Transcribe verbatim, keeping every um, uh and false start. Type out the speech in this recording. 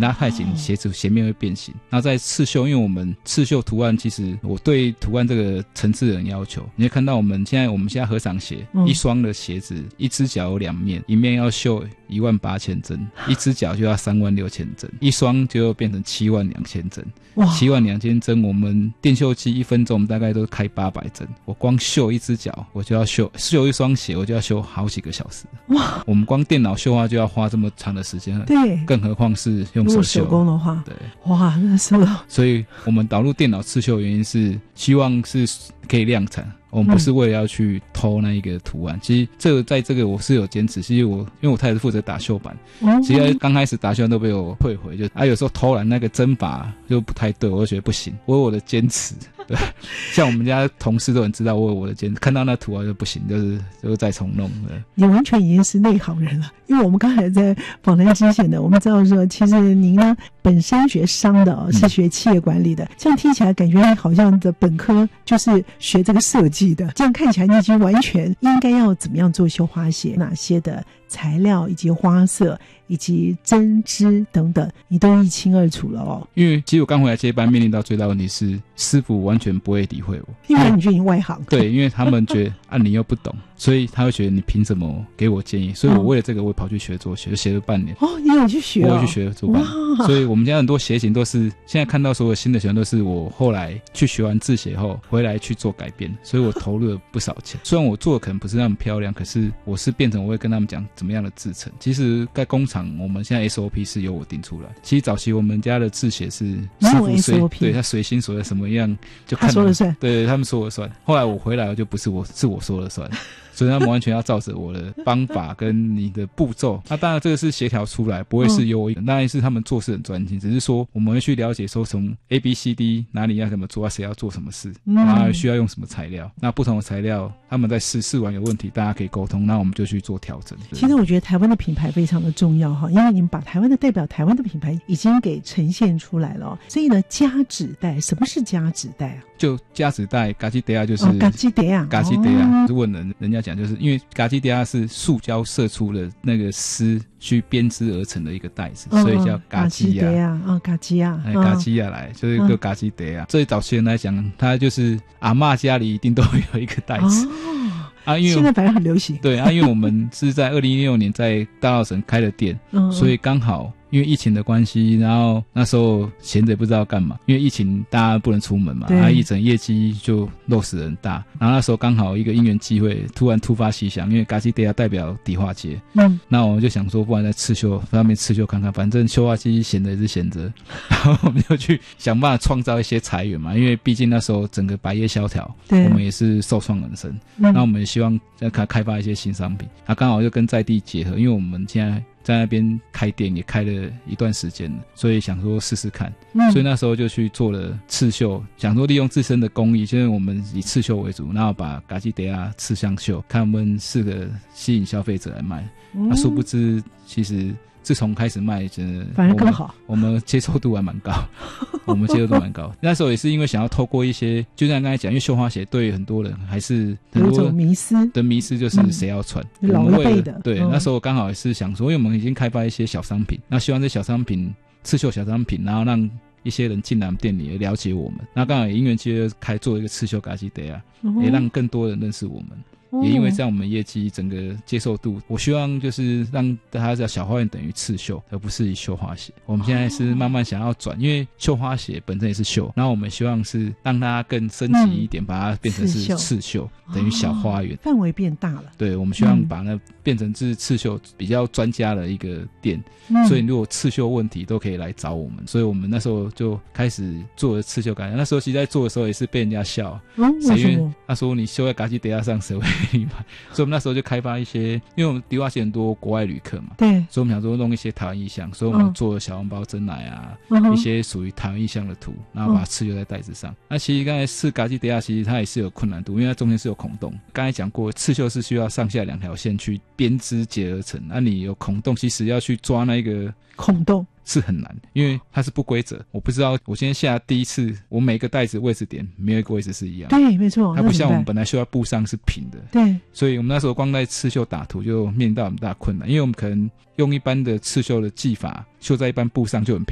拉太紧鞋子鞋面会变形。然后在刺绣，因为我们刺绣图案，其实我对图案这个层次有要求，你会看到我们现在我们现在和尚鞋、嗯、一双的鞋子一只脚有两面，一面要绣一万八千针，一只脚就要三万六千针，一双就变成七万两千针。七万两千针，我们电绣机一分钟大概都开八百针，我光绣一只脚我就要绣绣一双鞋我就要绣好几个小时。哇，我们光电脑绣花就要花这么长的时间，对，更何况是用手绣， 手工的话， 对， 哇，那是所以我们导入电脑刺绣的原因是希望是可以量产，我们不是为了要去偷那一个图案、嗯、其实这个在这个我是有坚持，其实我因为我太太是负责打绣板、嗯、其实刚开始打绣板都被我退回，就啊有时候偷懒那个针法就不太对，我就觉得不行，我有我的坚持。对，像我们家同事都很知道我有我的坚持，看到那图案就不行，就是就再重弄。 你完全已经是内行人了，因为我们刚才在访谈之前呢，我们知道说其实您呢本身学商的、哦、是学企业管理的、嗯、这样听起来感觉你好像的本科就是学这个设计的，这样看起来你已经完全应该要怎么样做绣花鞋，哪些的材料以及花色以及针织等等你都一清二楚了哦。 因为其实我刚回来接班面临到最大问题是师傅完全不会理会我， 因为你就已经外行。 对，因为他们觉得啊你又不懂，所以他会觉得你凭什么给我建议，所以我为了这个我也跑去学做鞋，就学了半年。 哦，你有去学、哦、 我有去学做半年，所以我们家很多鞋型都是现在看到所有新的鞋都是我后来去学完制鞋后回来去做改变，所以我投入了不少钱。虽然我做的可能不是那么漂亮，可是我是变成我会跟他们讲怎么样的制成。其实在工厂我们现在 S O P 是由我定出来，其实早期我们家的制鞋是师傅随对他随心所欲什么样就看他说了算， 对他们说了算。后来我回来就不是我是我说了算，所以他们完全要照着我的方法跟你的步骤。那当然这个是协调出来，不会是由我、嗯、当然是他们做事很专心，只是说我们会去了解说从 A B C D 哪里要怎么做，谁要做什么事、嗯、然后需要用什么材料，那不同的材料他们在试试完有问题大家可以沟通，那我们就去做调整。 其实我觉得台湾的品牌非常的重要哈，因为你们把台湾的代表台湾的品牌已经给呈现出来了、哦、所以呢加纸袋，什么是加纸袋啊？ 就加纸袋嘎基德亚就是嘎基德亚嘎基德亚，如果人人家讲就是因为嘎基德亚是塑胶射出了那个丝去编织而成的一个袋子、嗯、所以叫嘎基亚啊，嘎基亚哎，嘎基亚来就是一个嘎基德亚。最早期人来讲他就是阿嬷家里一定都有一个袋子、哦啊，因为现在反而很流行。 对啊，因为我们是在二零一六年在大稻埕开了店，嗯、所以刚好因为疫情的关系，然后那时候闲着也不知道干嘛，因为疫情大家不能出门嘛，啊，一整业绩就落实很大。然后那时候刚好一个因缘机会，突然突发奇想，因为嘎基德亚代表迪化街，嗯，那我们就想说，不然在刺绣上面刺绣看看，反正绣花机闲着也是闲着，然后我们就去想办法创造一些财源嘛，因为毕竟那时候整个百业萧条，我们也是受创很深，那、嗯、我们也希望再开开发一些新商品，那、啊、刚好就跟在地结合，因为我们现在在那边开店也开了一段时间了，所以想说试试看、嗯、所以那时候就去做了刺绣，想说利用自身的工艺，就是我们以刺绣为主，然后把嘎基德亚刺香绣看我们是个吸引消费者来卖、嗯啊、殊不知其实自从开始卖真的反而更好， 我们接受度还蛮高我们接受度蛮高那时候也是因为想要透过一些就像刚才讲，因为绣花鞋对很多人还是很多有一种迷思的迷思，就是谁要穿、嗯、 老一辈的对、嗯、那时候刚好也是想说，因为我们已经开发一些小商品，那希望这小商品刺绣小商品，然后让一些人进来店里了解我们，那刚好也因缘机会开做一个刺绣嘎基德亚、嗯、也让更多人认识我们，也因为这样我们业绩整个接受度，我希望就是让大家知道小花园等于刺绣而不是绣花鞋。我们现在是慢慢想要转，因为绣花鞋本身也是绣，然后我们希望是让它更升级一点、嗯、把它变成是刺绣等于小花园、哦、 范围变大了。 对，我们希望把那变成是刺绣比较专家的一个店、嗯、所以如果刺绣问题都可以来找我们，所以我们那时候就开始做了刺绣感觉，那时候其实在做的时候也是被人家笑，嗯，为什么？他说你绣在嘎基德亚上谁会所以我们那时候就开发一些，因为我们迪化街很多国外旅客嘛，对，所以我们想说弄一些台湾意象，所以我们做了小笼包蒸奶啊、嗯、一些属于台湾意象的图，然后把它刺绣在袋子上、嗯、那其实刚才刺嘎基德亚其实它也是有困难度，因为它中间是有孔洞，刚才讲过刺绣是需要上下两条线去编织结而成，那、啊、你有孔洞其实要去抓那个孔洞是很难，因为它是不规则，我不知道我今天下第一次我每个袋子位置点没有一个位置是一样的， 对，没错， 它不像我们本来绣在布上是平的， 对， 所以我们那时候光在刺绣打图就面临到很大困难，因为我们可能用一般的刺绣的技法绣在一般布上就很平